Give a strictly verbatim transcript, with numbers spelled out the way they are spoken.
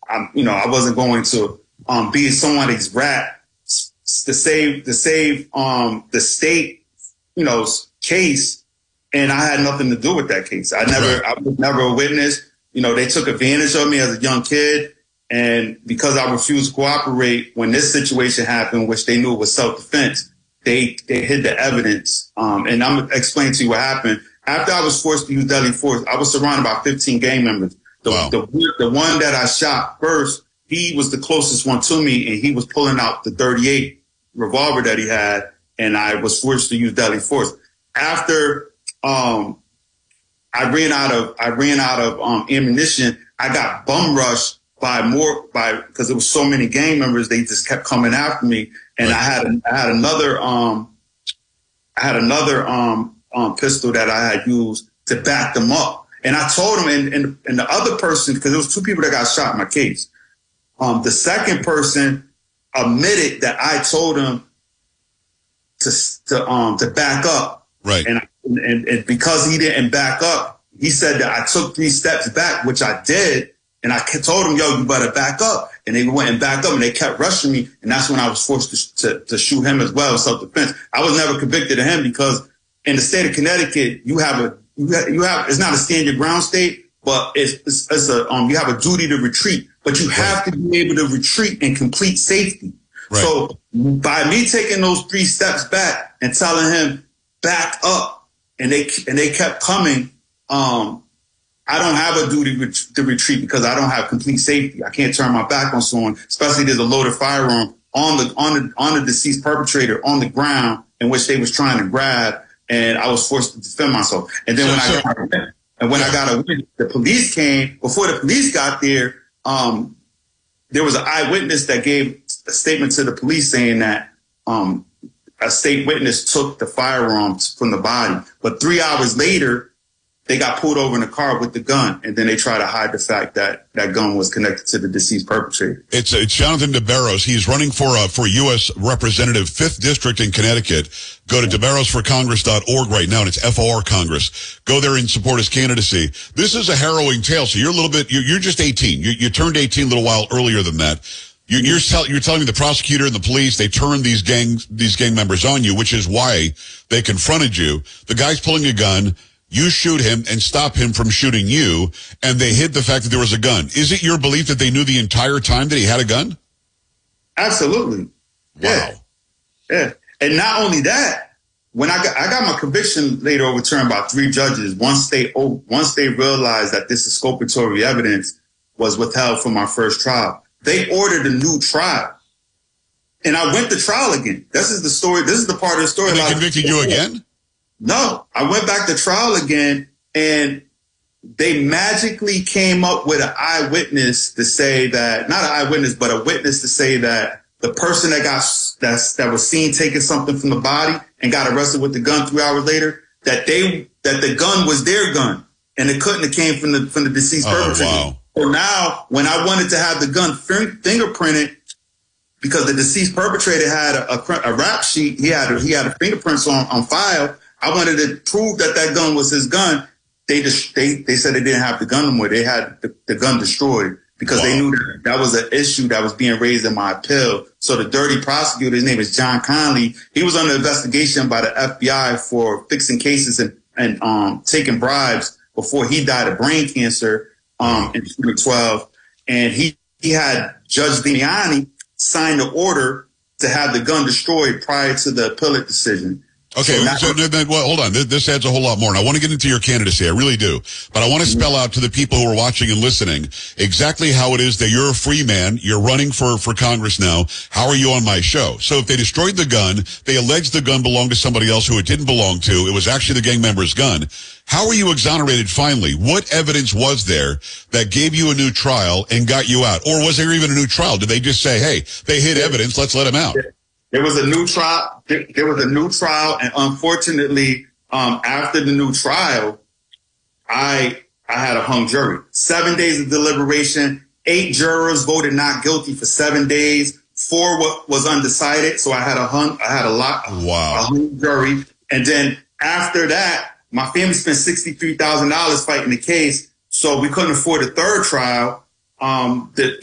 I, you know, I wasn't going to um, be somebody's rat to save to save um, the state, you know, case. And I had nothing to do with that case. I never, right. I was never a witness. You know, they took advantage of me as a young kid. And because I refused to cooperate when this situation happened, which they knew it was self-defense, they, they hid the evidence. Um, and I'm going to explain to you what happened. After I was forced to use deadly force, I was surrounded by fifteen gang members. The, wow. the, the one that I shot first, he was the closest one to me, and he was pulling out the thirty-eight revolver that he had, and I was forced to use deadly force. After um, I ran out of I ran out of um, ammunition, I got bum rushed by more by because there was so many gang members. They just kept coming after me, and right. I had I had another um I had another um, um pistol that I had used to back them up. And I told him, and, and, and the other person, because there was two people that got shot in my case. Um, the second person admitted that I told him to to um to back up. Right. And, and and because he didn't back up, he said that I took three steps back, which I did. And I told him, yo, you better back up. And they went and backed up, and they kept rushing me. And that's when I was forced to to, to shoot him as well, self-defense. I was never convicted of him because in the state of Connecticut, you have a You have, you have, it's not a stand your ground state, but it's, it's, it's a, um, you have a duty to retreat, but you have right. to be able to retreat in complete safety. Right. So by me taking those three steps back and telling him back up, and they, and they kept coming, um, I don't have a duty to retreat because I don't have complete safety. I can't turn my back on someone, especially there's a loaded firearm on the, on the, on the deceased perpetrator on the ground in which they was trying to grab. And I was forced to defend myself. And then so, when I got so, and when yeah. I got a win, the police came. Before the police got there, um, there was an eyewitness that gave a statement to the police saying that um, a state witness took the firearms from the body. But three hours later, they got pulled over in a car with the gun, and then they try to hide the fact that that gun was connected to the deceased perpetrator. It's, it's Jonathan DeBarros. He's running for uh, for U S Representative, fifth District in Connecticut. Go to debarros for congress dot org right now, and it's F O R Congress. Go there and support his candidacy. This is a harrowing tale. So you're a little bit, you're, you're just eighteen. You, you turned eighteen a little while earlier than that. You, you're, tell, you're telling me the prosecutor and the police, they turned these gang, these gang members on you, which is why they confronted you. The guy's pulling a gun. You shoot him and stop him from shooting you, and they hid the fact that there was a gun. Is it your belief that they knew the entire time that he had a gun? Absolutely. Wow. Yeah. yeah. And not only that, when I got, I got my conviction later overturned by three judges, once they, once they realized that this exculpatory evidence was withheld from my first trial, they ordered a new trial. And I went to trial again. This is the story. This is the part of the story. And they convicted you again? No, I went back to trial again, and they magically came up with an eyewitness to say that, not an eyewitness, but a witness to say that the person that got, that's, that was seen taking something from the body and got arrested with the gun three hours later, that they, that the gun was their gun, and it couldn't have came from the, from the deceased oh, perpetrator. Wow. So now, when I wanted to have the gun fingerprinted, because the deceased perpetrator had a, a, a rap sheet, he had a, he had a fingerprints on, on file. I wanted to prove that that gun was his gun. They just, they, they said they didn't have the gun no more. They had the, the gun destroyed because wow. they knew that that was an issue that was being raised in my appeal. So the dirty prosecutor, his name is John Conley. He was under investigation by the F B I for fixing cases and, and, um, taking bribes before he died of brain cancer, um, in twenty twelve. And he, he had Judge Vignani sign the order to have the gun destroyed prior to the appellate decision. Okay, so, so well, hold on. This adds a whole lot more, and I want to get into your candidacy. I really do. But I want to spell out to the people who are watching and listening exactly how it is that you're a free man. You're running for, for Congress now. How are you on my show? So if they destroyed the gun, they alleged the gun belonged to somebody else who it didn't belong to. It was actually the gang member's gun. How are you exonerated finally? What evidence was there that gave you a new trial and got you out? Or was there even a new trial? Did they just say, hey, they hid evidence, let's let him out? There was a new trial. There was a new trial, and unfortunately, um, after the new trial, I I had a hung jury. Seven days of deliberation. Eight jurors voted not guilty for seven days. Four was undecided, so I had a hung. I had a lot. Wow. A hung jury, and then after that, my family spent sixty-three thousand dollars fighting the case, so we couldn't afford a third trial. Um, the